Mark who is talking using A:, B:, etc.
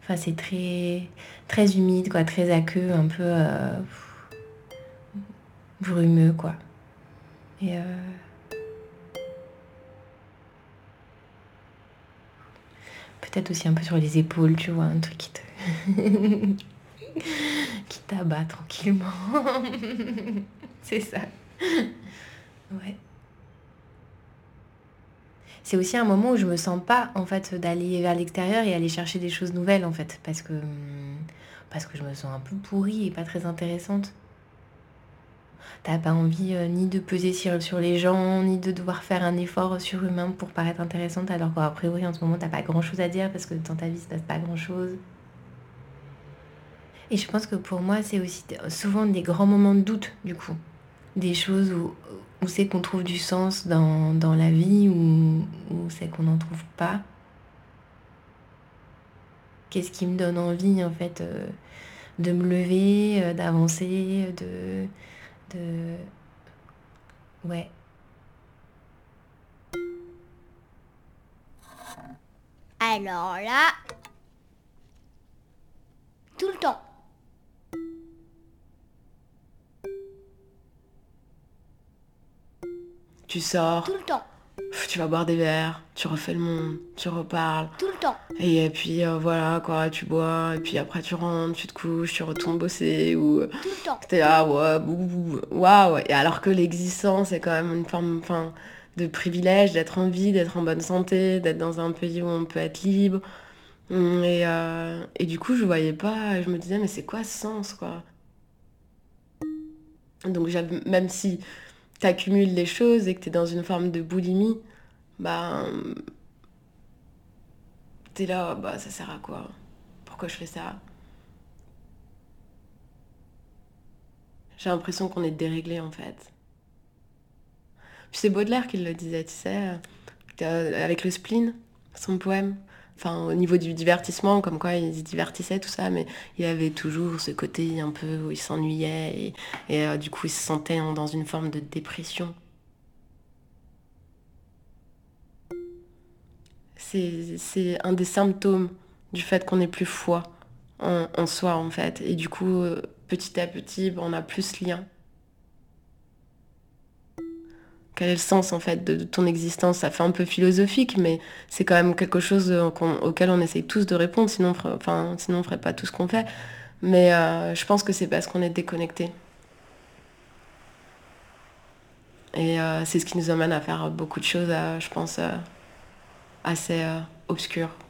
A: Enfin, c'est très, très humide, quoi, très aqueux, un peu brumeux, quoi. Et peut-être aussi un peu sur les épaules, tu vois, un truc qui t'abat tranquillement. C'est ça. Ouais. C'est aussi un moment où je me sens pas, en fait, d'aller vers l'extérieur et aller chercher des choses nouvelles, en fait, parce que je me sens un peu pourrie et pas très intéressante. T'as pas envie ni de peser sur les gens, ni de devoir faire un effort surhumain pour paraître intéressante, alors qu'a priori en ce moment t'as pas grand chose à dire parce que dans ta vie il se passe pas grand chose. Et je pense que pour moi c'est aussi souvent des grands moments de doute du coup. Des choses où c'est qu'on trouve du sens dans la vie ou c'est qu'on n'en trouve pas. Qu'est-ce qui me donne envie en fait de me lever, d'avancer, de... Ouais.
B: Alors là, tout le temps.
C: Tu
B: Tout
C: sors,
B: le temps.
C: tu vas boire des verres, tu refais le monde, tu reparles.
B: Tout le temps.
C: Et puis voilà quoi, tu bois, et puis après tu rentres, tu te couches, tu retournes bosser, ou
B: Tout le temps.
C: t'es là, ouais, waouh. Et alors que l'existence est quand même une forme enfin, de privilège, d'être en vie, d'être en bonne santé, d'être dans un pays où on peut être libre. Et du coup, je voyais pas, je me disais, mais c'est quoi ce sens, quoi? Donc même si t'accumules les choses et que t'es dans une forme de boulimie, bah t'es là, bah ça sert à quoi? Pourquoi je fais ça? J'ai l'impression qu'on est déréglé en fait. Puis c'est Baudelaire qui le disait, tu sais, avec le spleen, son poème. Enfin, au niveau du divertissement, comme quoi il se divertissait, tout ça, mais il avait toujours ce côté un peu où il s'ennuyait et du coup il se sentait dans une forme de dépression. C'est un des symptômes du fait qu'on n'est plus foi en soi en fait. Et du coup, petit à petit, ben, on n'a plus ce lien. Quel est le sens en fait de ton existence? Ça fait un peu philosophique, mais c'est quand même quelque chose auquel on essaye tous de répondre, sinon on ferait pas tout ce qu'on fait. Mais je pense que c'est parce qu'on est déconnecté. Et c'est ce qui nous amène à faire beaucoup de choses, je pense, assez obscures.